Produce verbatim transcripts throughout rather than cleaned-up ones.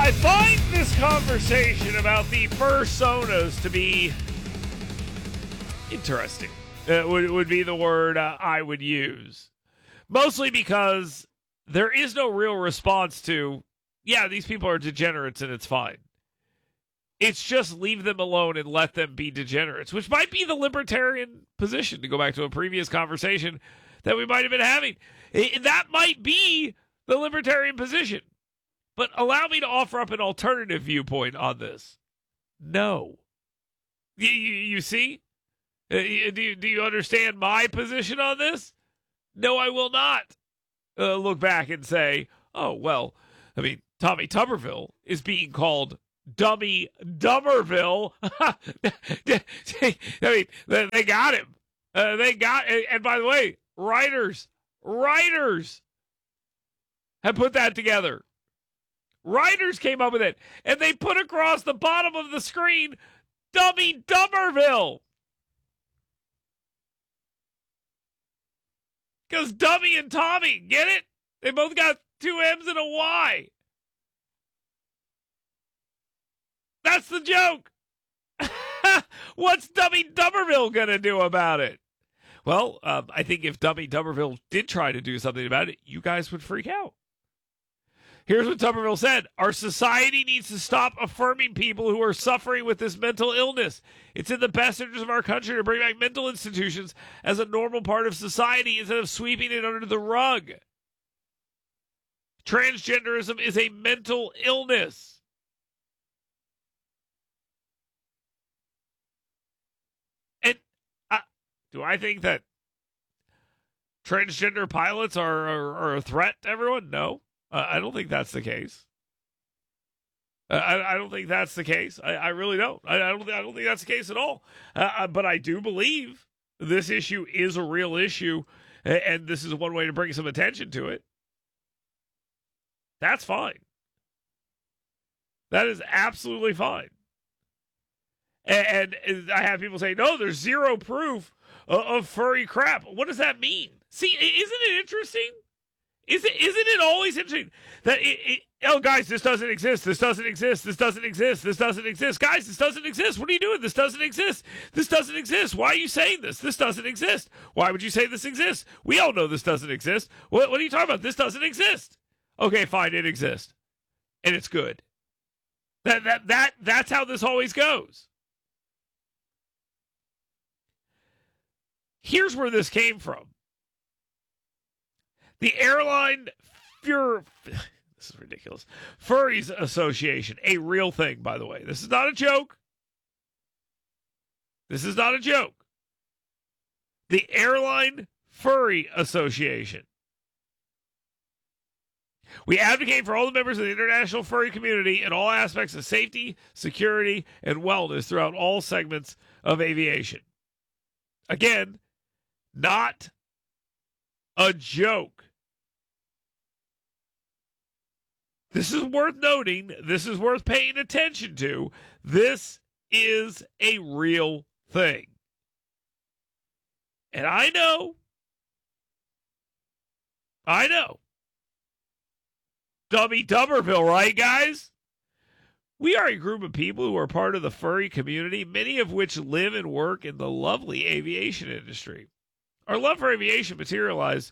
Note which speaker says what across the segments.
Speaker 1: I find this conversation about the personas to be interesting. Uh, would, would be the word uh, I would use. Mostly because there is no real response to, yeah, these people are degenerates and it's fine. It's just leave them alone and let them be degenerates, which might be the libertarian position, to go back to a previous conversation that we might have been having. It, that might be the libertarian position. But allow me to offer up an alternative viewpoint on this. No. You, you, you see? Uh, do, you, do you understand my position on this? No, I will not uh, look back and say, oh, well, I mean, Tommy Tuberville is being called Dummy Dumberville. I mean, they, they got him. Uh, they got, and, and by the way, writers, writers have put that together. Writers came up with it, and they put across the bottom of the screen, Dummy Dumberville. Because Dummy and Tommy, get it? They both got two M's and a Y. That's the joke. What's Dummy Dumberville going to do about it? Well, um, I think if Dummy Dumberville did try to do something about it, you guys would freak out. Here's what Tuberville said. Our society needs to stop affirming people who are suffering with this mental illness. It's in the best interest of our country to bring back mental institutions as a normal part of society instead of sweeping it under the rug. Transgenderism is a mental illness. And uh, do I think that transgender pilots are, are, are a threat to everyone? No. Uh, I don't think that's the case. Uh, I, I don't think that's the case. I, I really don't. I, I don't. I don't think that's the case at all. Uh, but I do believe this issue is a real issue, and, and this is one way to bring some attention to it. That's fine. That is absolutely fine. And, and I have people say, "No, there's zero proof of, of furry crap." What does that mean? See, isn't it interesting? Is it, isn't it always interesting that, it, it, oh, guys, this doesn't exist, this doesn't exist, this doesn't exist, this doesn't exist. Guys, this doesn't exist. What are you doing? This doesn't exist. This doesn't exist. Why are you saying this? This doesn't exist. Why would you say this exists? We all know this doesn't exist. What, what are you talking about? This doesn't exist. Okay, fine, it exists. And it's good. That, that, that, that's how this always goes. Here's where this came from. The Airline Fur... This is ridiculous. Furries Association. A real thing, by the way. This is not a joke. This is not a joke. The Airline Furry Association. We advocate for all the members of the international furry community in all aspects of safety, security, and wellness throughout all segments of aviation. Again, not a joke. This is worth noting. This is worth paying attention to. This is a real thing. And I know, I know, Dummy Dumberville, right, guys? We are a group of people who are part of the furry community, many of which live and work in the lovely aviation industry. Our love for aviation materialized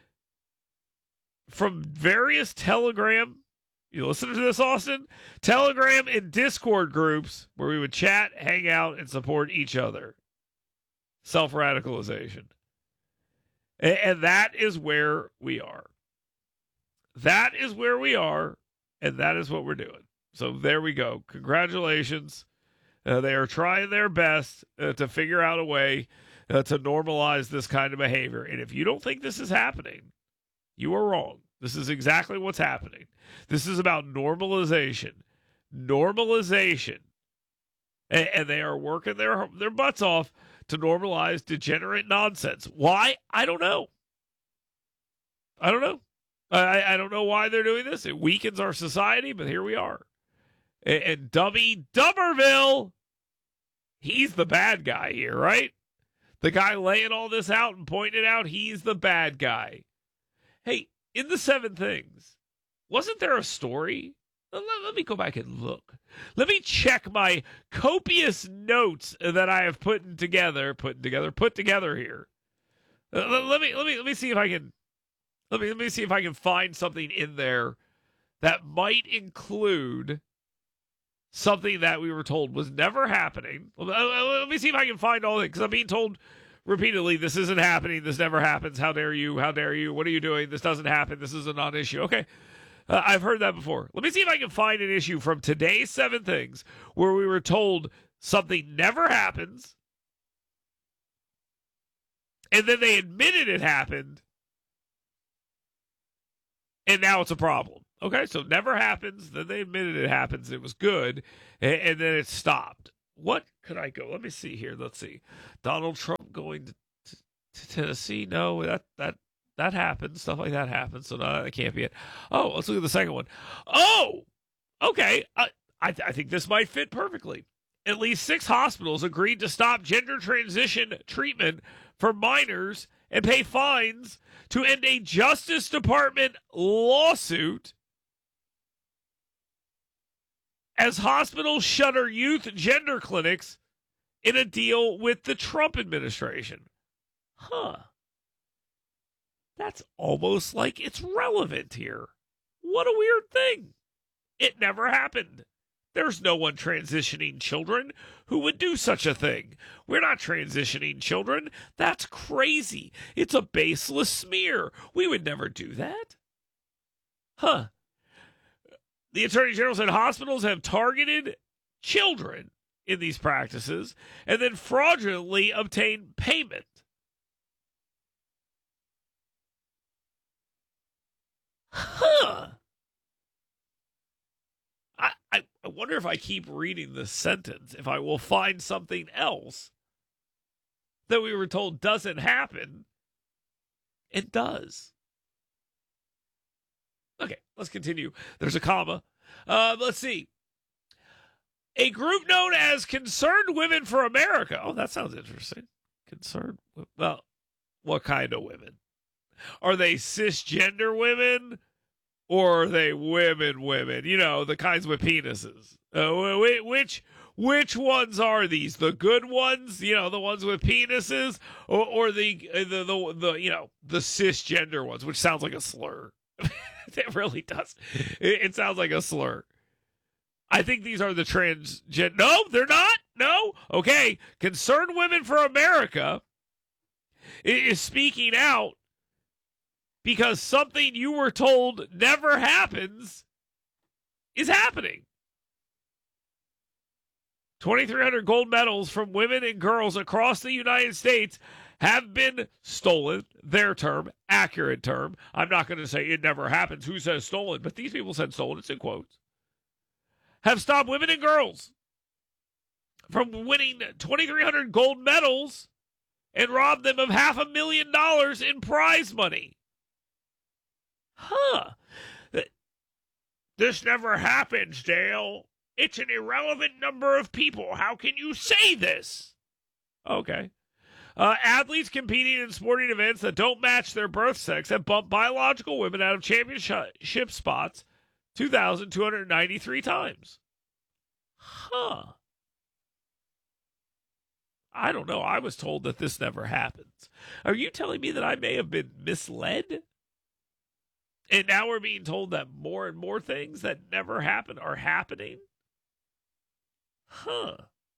Speaker 1: from various Telegram, you listen to this, Austin? Telegram and Discord groups where we would chat, hang out, and support each other. Self-radicalization. And, and that is where we are. That is where we are, and that is what we're doing. So there we go. Congratulations. Uh, they are trying their best uh, to figure out a way uh, to normalize this kind of behavior. And if you don't think this is happening, you are wrong. This is exactly what's happening. This is about normalization. Normalization. And, and they are working their, their butts off to normalize degenerate nonsense. Why? I don't know. I don't know. I, I don't know why they're doing this. It weakens our society, but here we are. And, and Dummy Dumberville, he's the bad guy here, right? The guy laying all this out and pointing it out, he's the bad guy. Hey, in the Seven Things, wasn't there a story Let, let me go back and look. Let me check my copious notes that I have put together, put together, put together here. Uh, let, let me let me let me see if I can let me let me see if I can find something in there that might include something that we were told was never happening. Let me see if I can find all of it, because I'm being told repeatedly, this isn't happening, this never happens, how dare you, how dare you, what are you doing, this doesn't happen, this is a non-issue. Okay, uh, I've heard that before. Let me see if I can find an issue from today's Seven Things where we were told something never happens, and then they admitted it happened, and now it's a problem. Okay, so never happens, then they admitted it happens, it was good, and, and then it stopped. What could I go? Let me see here. Let's see. Donald Trump going to, to, to Tennessee? No, that that that happens. Stuff like that happens, so no, that can't be it. Oh, let's look at the second one. Oh, okay. I, I, I think this might fit perfectly. At least six hospitals agreed to stop gender transition treatment for minors and pay fines to end a Justice Department lawsuit as hospitals shutter youth gender clinics in a deal with the Trump administration. Huh. That's almost like it's relevant here. What a weird thing. It never happened. There's no one transitioning children who would do such a thing. We're not transitioning children. That's crazy. It's a baseless smear. We would never do that. Huh. The Attorney General said hospitals have targeted children in these practices and then fraudulently obtained payment. Huh. I, I, I wonder if I keep reading this sentence, if I will find something else that we were told doesn't happen. It does. Okay, let's continue. There's a comma. Uh, let's see. A group known as Concerned Women for America. Oh, that sounds interesting. Concerned. Well, what kind of women? Are they cisgender women? Or are they women women? You know, the kinds with penises. Uh, which which ones are these? The good ones? You know, the ones with penises? Or, or the, the, the, the, you know, the cisgender ones, which sounds like a slur. It really does. It, it sounds like a slur. I think these are the transgender. No, they're not. No. Okay. Concerned Women for America is speaking out because something you were told never happens is happening. twenty-three hundred gold medals from women and girls across the United States have been stolen. Their term, accurate term. I'm not going to say it never happens. Who says stolen? But these people said stolen. It's in quotes. Have stopped women and girls from winning twenty-three hundred gold medals and robbed them of half a million dollars in prize money. Huh. This never happens, Dale. It's an irrelevant number of people. How can you say this? Okay. Uh, athletes competing in sporting events that don't match their birth sex have bumped biological women out of championship spots two thousand two hundred ninety-three times. Huh. I don't know. I was told that this never happens. Are you telling me that I may have been misled? And now we're being told that more and more things that never happened are happening? Huh.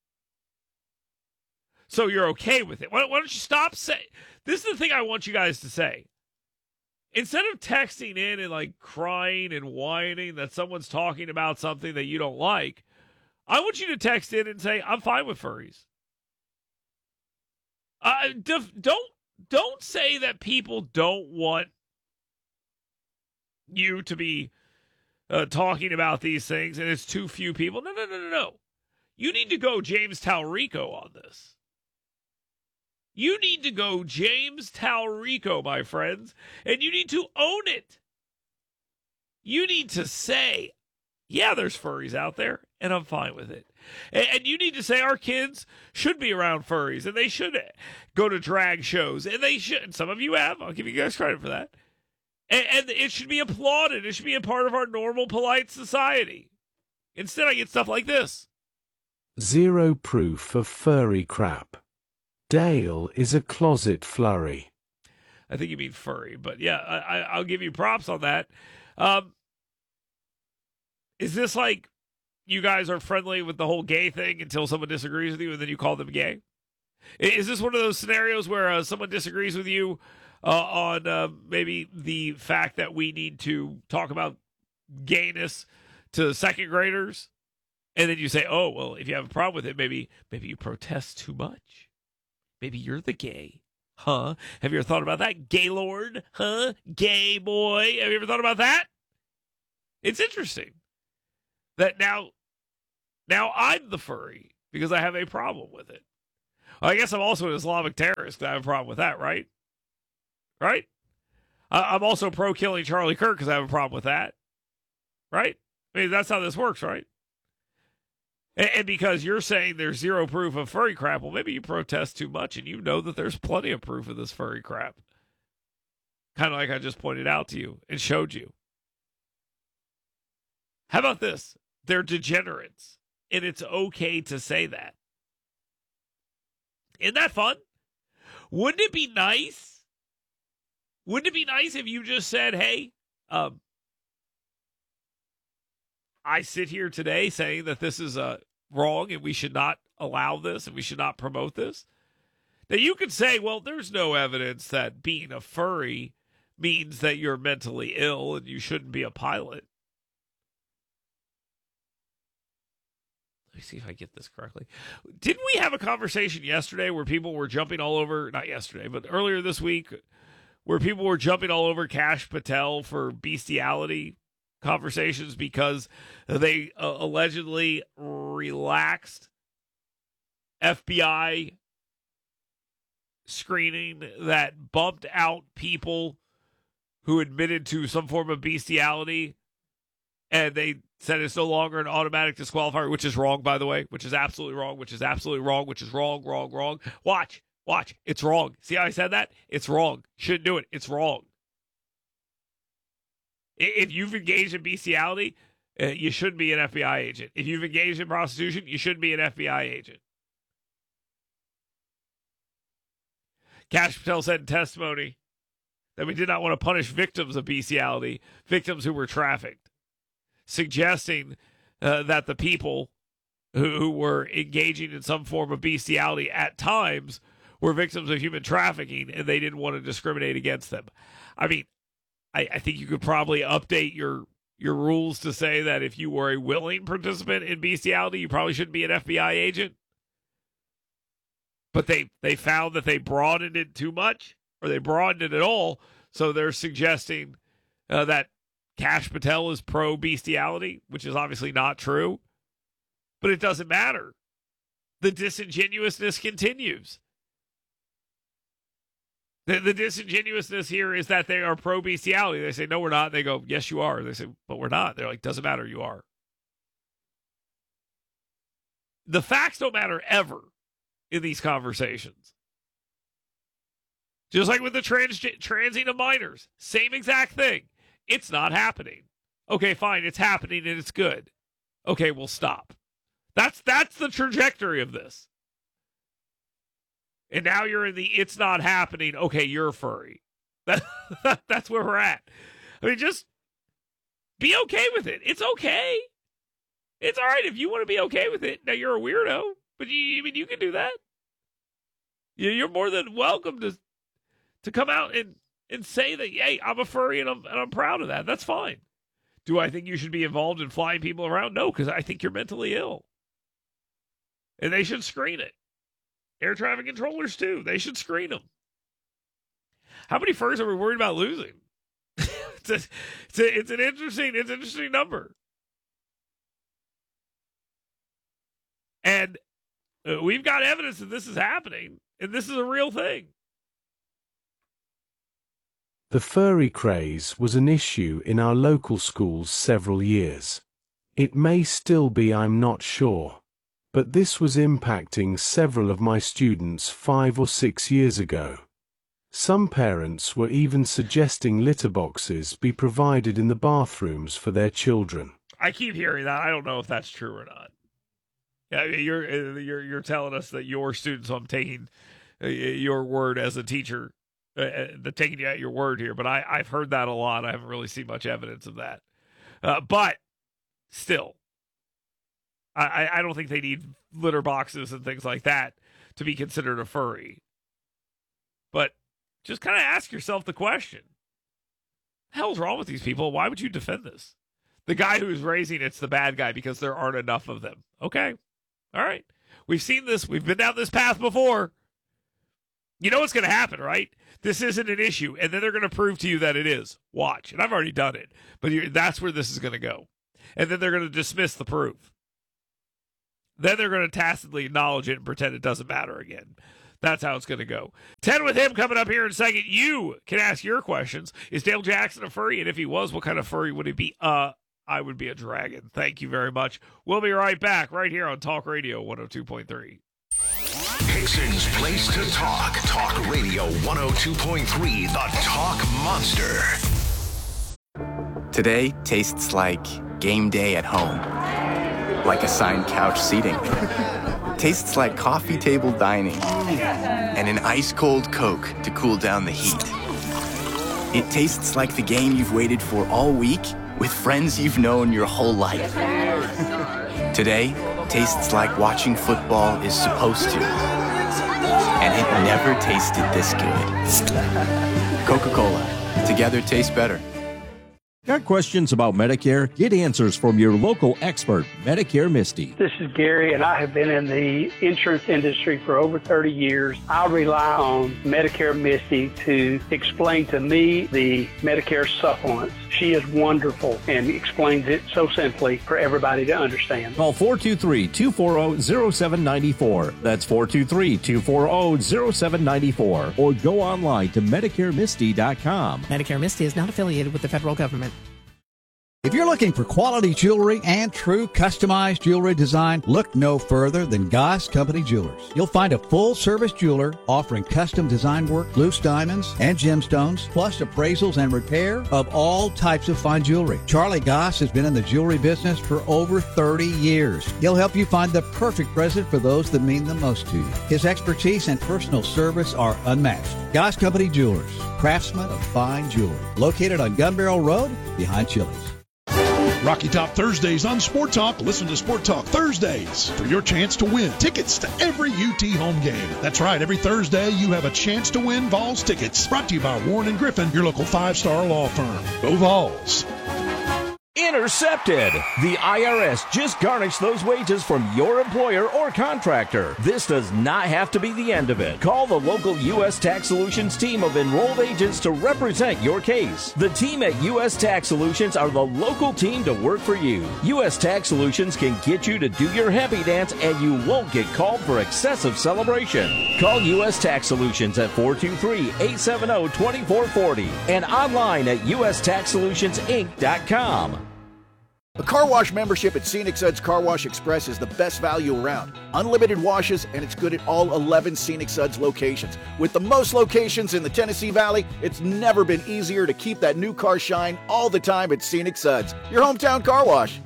Speaker 1: So you're okay with it. Why, why don't you stop saying... This is the thing I want you guys to say. Instead of texting in and like crying and whining that someone's talking about something that you don't like, I want you to text in and say, I'm fine with furries. Uh, def- don't don't say that people don't want you to be uh, talking about these things and it's too few people. No, no, no, no, no. You need to go James Talrico on this. You need to go James Talrico, my friends, and you need to own it. You need to say, yeah, there's furries out there, and I'm fine with it. And, and you need to say our kids should be around furries, and they should go to drag shows, and they should. And some of you have. I'll give you guys credit for that. And, and it should be applauded. It should be a part of our normal, polite society. Instead, I get stuff like this.
Speaker 2: Zero proof of furry crap. Dale is a closet flurry.
Speaker 1: I think you mean furry, but yeah, I, I, I'll give you props on that. Um, is this like you guys are friendly with the whole gay thing until someone disagrees with you and then you call them gay? Is this one of those scenarios where uh, someone disagrees with you uh, on uh, maybe the fact that we need to talk about gayness to second graders? And then you say, oh, well, if you have a problem with it, maybe maybe you protest too much. Maybe you're the gay. Huh? Have you ever thought about that? Gaylord? Huh? Gay boy? Have you ever thought about that? It's interesting that now, now I'm the furry because I have a problem with it. Well, I guess I'm also an Islamic terrorist because I have a problem with that, right? Right? I- I'm also pro-killing Charlie Kirk because I have a problem with that. Right? I mean, that's how this works, right? And, and because you're saying there's zero proof of furry crap, well, maybe you protest too much and you know that there's plenty of proof of this furry crap. Kind of like I just pointed out to you and showed you. How about this? They're degenerates, and it's okay to say that. Isn't that fun? Wouldn't it be nice? Wouldn't it be nice if you just said, hey, um, I sit here today saying that this is uh, wrong and we should not allow this and we should not promote this? Now, you could say, well, there's no evidence that being a furry means that you're mentally ill and you shouldn't be a pilot. Let me see if I get this correctly. Didn't we have a conversation yesterday where people were jumping all over, not yesterday, but earlier this week, where people were jumping all over Kash Patel for bestiality conversations because they uh, allegedly relaxed F B I screening that bumped out people who admitted to some form of bestiality, and they said it's no longer an automatic disqualifier, which is wrong, by the way, which is absolutely wrong, which is absolutely wrong, which is wrong, wrong, wrong. Watch, watch. It's wrong. See how I said that? It's wrong. Shouldn't do it. It's wrong. If you've engaged in bestiality, uh, you shouldn't be an F B I agent. If you've engaged in prostitution, you shouldn't be an F B I agent. Kash Patel said in testimony that we did not want to punish victims of bestiality, victims who were trafficked, suggesting uh, that the people who, who were engaging in some form of bestiality at times were victims of human trafficking and they didn't want to discriminate against them. I mean, I, I think you could probably update your your rules to say that if you were a willing participant in bestiality, you probably shouldn't be an F B I agent. But they, they found that they broadened it too much, or they broadened it at all, so they're suggesting uh, that Kash Patel is pro-bestiality, which is obviously not true. But it doesn't matter. The disingenuousness continues. The, the disingenuousness here is that they are pro-bestiality. They say, no, we're not. They go, yes, you are. They say, but we're not. They're like, doesn't matter, you are. The facts don't matter ever in these conversations. Just like with the trans transing of minors. Same exact thing. It's not happening. Okay, fine, it's happening and it's good. Okay, we'll stop. That's that's the trajectory of this. And now you're in the it's not happening. Okay, you're furry. That, that's where we're at. I mean, just be okay with it. It's okay. It's all right if you want to be okay with it. Now, you're a weirdo, but you, I mean, you can do that. You're more than welcome to to come out and, and say that, hey, I'm a furry and I'm, and I'm proud of that. That's fine. Do I think you should be involved in flying people around? No, because I think you're mentally ill. And they should screen it. Air traffic controllers, too. They should screen them. How many furs are we worried about losing? it's, a, it's, a, it's an interesting, it's an interesting number. And uh, we've got evidence that this is happening, and this is a real thing.
Speaker 2: The furry craze was an issue in our local schools several years. It may still be, I'm not sure. But this was impacting several of my students five or six years ago. Some parents were even suggesting litter boxes be provided in the bathrooms for their children.
Speaker 1: I keep hearing that. I don't know if that's true or not. Yeah, you're you're you're telling us that your students. So I'm taking your word as a teacher, uh, the taking you at your word here. But I I've heard that a lot. I haven't really seen much evidence of that. Uh, but still, I I don't think they need litter boxes and things like that to be considered a furry. But just kind of ask yourself the question: what the hell's wrong with these people? Why would you defend this? The guy who's raising it's the bad guy because there aren't enough of them. Okay. All right. We've seen this. We've been down this path before. You know what's going to happen, right? This isn't an issue, and then they're going to prove to you that it is. Watch. And I've already done it. But you're, that's where this is going to go. And then they're going to dismiss the proof. Then they're going to tacitly acknowledge it and pretend it doesn't matter again. That's how it's going to go. ten with him coming up here in a second. You can ask your questions. Is Dale Jackson a furry? And if he was, what kind of furry would he be? Uh, I would be a dragon. Thank you very much. We'll be right back right here on Talk Radio one oh two point three.
Speaker 3: Hickson's place to talk. Talk Radio one oh two point three, the Talk Monster.
Speaker 4: Today tastes like game day at home. Like assigned couch seating. Tastes like coffee table dining. And an ice-cold Coke to cool down the heat. It tastes like the game you've waited for all week with friends you've known your whole life. Today tastes like watching football is supposed to. And it never tasted this good. Coca-Cola. Together tastes better.
Speaker 5: Got questions about Medicare? Get answers from your local expert, Medicare Misty.
Speaker 6: This is Gary, and I have been in the insurance industry for over thirty years. I rely on Medicare Misty to explain to me the Medicare supplements. She is wonderful and explains it so simply for everybody to understand.
Speaker 5: Call four two three, two four zero, zero seven nine four. That's four two three, two four zero, zero seven nine four. Or go online to Medicare Misty dot com.
Speaker 7: Medicare Misty is not affiliated with the federal government.
Speaker 8: If you're looking for quality jewelry and true customized jewelry design, look no further than Goss Company Jewelers. You'll find a full-service jeweler offering custom design work, loose diamonds, and gemstones, plus appraisals and repair of all types of fine jewelry. Charlie Goss has been in the jewelry business for over thirty years. He'll help you find the perfect present for those that mean the most to you. His expertise and personal service are unmatched. Goss Company Jewelers, craftsmen of fine jewelry. Located on Gun Barrel Road, behind Chili's.
Speaker 9: Rocky Top Thursdays on Sport Talk. Listen to Sport Talk Thursdays for your chance to win tickets to every U T home game. That's right. Every Thursday, you have a chance to win Vols tickets. Brought to you by Warren and Griffin, your local five-star law firm. Go Vols.
Speaker 5: Intercepted! The I R S just garnished those wages from your employer or contractor. This does not have to be the end of it. Call the local U S Tax Solutions team of enrolled agents to represent your case. The team at U S Tax Solutions are the local team to work for you. U S Tax Solutions can get you to do your happy dance and you won't get called for excessive celebration. Call U S Tax Solutions at four two three, eight seven zero, two four four zero and online at U S tax solutions inc dot com.
Speaker 10: A car wash membership at Scenic Suds Car Wash Express is the best value around. Unlimited washes, and it's good at all eleven Scenic Suds locations. With the most locations in the Tennessee Valley, it's never been easier to keep that new car shine all the time at Scenic Suds, your hometown car wash.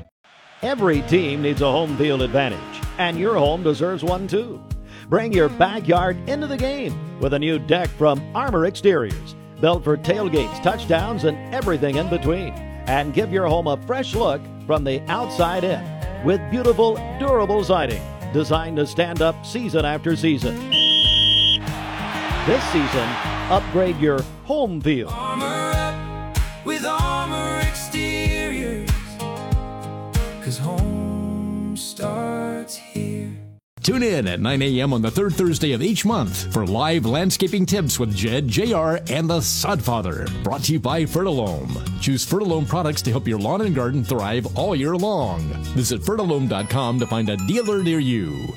Speaker 11: Every team needs a home field advantage, and your home deserves one too. Bring your backyard into the game with a new deck from Armor Exteriors, built for tailgates, touchdowns, and everything in between. And give your home a fresh look from the outside in with beautiful, durable siding designed to stand up season after season. This season, upgrade your home field.
Speaker 12: Armor up with Armor Exteriors, 'cause home starts here.
Speaker 13: Tune in at nine a.m. on the third Thursday of each month for live landscaping tips with Jed, J R, and the Sodfather. Brought to you by Fertilome. Choose Fertilome products to help your lawn and garden thrive all year long. Visit Fertilome dot com to find a dealer near you.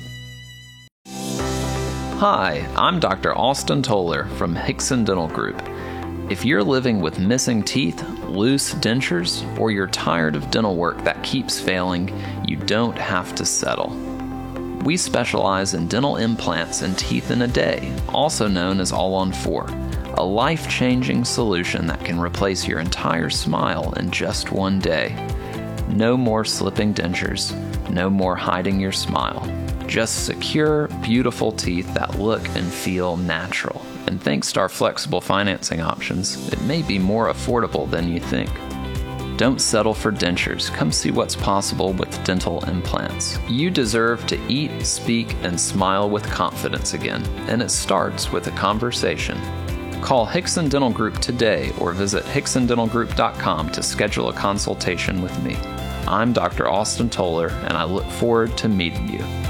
Speaker 14: Hi, I'm Doctor Austin Toller from Hickson Dental Group. If you're living with missing teeth, loose dentures, or you're tired of dental work that keeps failing, you don't have to settle. We specialize in dental implants and teeth in a day, also known as All on Four, a life-changing solution that can replace your entire smile in just one day. No more slipping dentures, no more hiding your smile. Just secure, beautiful teeth that look and feel natural. And thanks to our flexible financing options, it may be more affordable than you think. Don't settle for dentures. Come see what's possible with dental implants. You deserve to eat, speak, and smile with confidence again, and it starts with a conversation. Call Hickson Dental Group today or visit hickson dental group dot com to schedule a consultation with me. I'm Doctor Austin Toller, and I look forward to meeting you.